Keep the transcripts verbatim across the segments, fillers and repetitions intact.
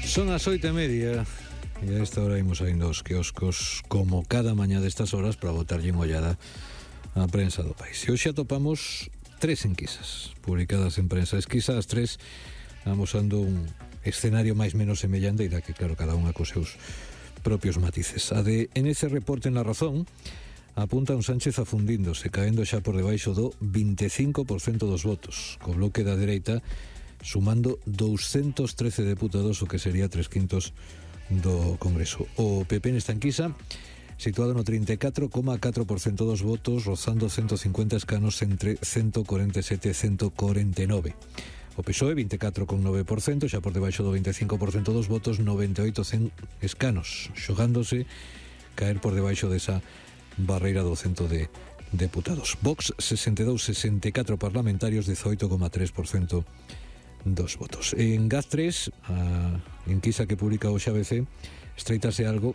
Son as oito e media e a esta hora imos saindo aos quioscos como cada mañá destas horas para botarlle unha ollada á prensa do país. E hoxe atopamos tres enquisas publicadas en prensa esquisa, as tres amosando un escenario máis menos semellante e da que claro cada unha cos seus propios matices. A de N C Reporte na Razón apunta un Sánchez afundíndose, caendo xa por debaixo do vinte e cinco por cento dos votos, co bloque da dereita sumando doscientos trece deputados, o que sería tres quintos do Congreso. O P P nesta enquisa situado no trinta e catro coma catro por cento dos votos, rozando ciento cincuenta escanos entre ciento cuarenta e sete e ciento cuarenta e nove. O P S O E vinte e catro coma nove por cento, xa por debaixo do vinte e cinco por cento dos votos, noventa e oito cen escanos, xogándose caer por debaixo desa barreira do cento de deputados. Vox sesenta e dous coma sesenta e catro parlamentarios, dezoito coma tres por cento dos votos. En Gaz tres, a enquisa que publica o X A B C, estreitase algo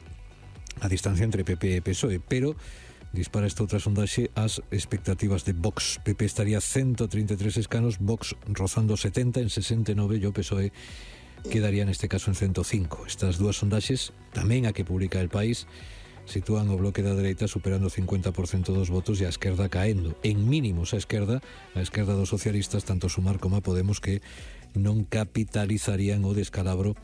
a distancia entre P P e P S O E, pero dispara esta outra sondaxe as expectativas de Vox. P P estaría ciento treinta e tres escanos, Vox rozando setenta en sesenta e nove e o P S O E quedaría neste caso en ciento cinco. Estas dúas sondaxes, tamén a que publica El País, sitúan o bloque da dereita superando o cincuenta por cento dos votos e a esquerda caendo. En mínimos a esquerda, a esquerda dos socialistas, tanto Sumar como a Podemos, que non capitalizarían o descalabro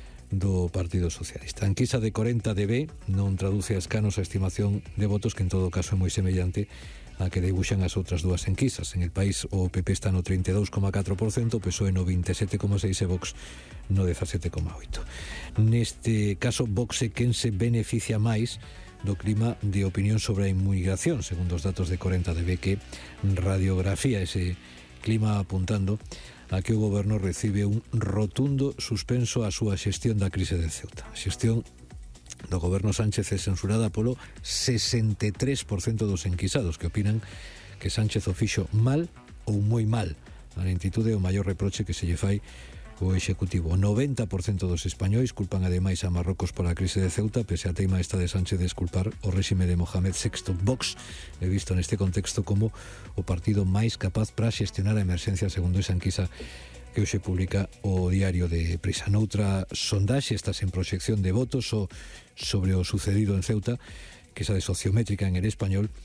do Partido Socialista. A enquisa de corenta D B non traduce a escanos a estimación de votos, que en todo caso é moi semellante a que debuxan as outras dúas enquisas. En El País o P P está no trinta e dous coma catro por cento, o P S O E no vinte e sete coma seis por cento e Vox no dezasete coma oito por cento. Neste caso, Vox é quen se beneficia máis do clima de opinión sobre a inmigración, segundo os datos de corenta D B, que radiografía ese clima apuntando a que o goberno recibe un rotundo suspenso á súa xestión da crise de Ceuta. A xestión do goberno Sánchez é censurada polo sesenta e tres por cento dos enquisados, que opinan que Sánchez o fixo mal ou moi mal. A lentitude é o maior reproche que se lle fai o Executivo. O noventa por cento dos españois culpan ademais a Marrocos pola crise de Ceuta, pese a teima esta de Sánchez de esculpar o réxime de Mohamed sexto. Vox é visto neste contexto como o partido máis capaz para xestionar a emerxencia, segundo esa enquisa que hoxe publica o Diario de Prisa. Noutra sondaxe, estas en proxección de votos o sobre o sucedido en Ceuta, que esa de Sociométrica en El Español,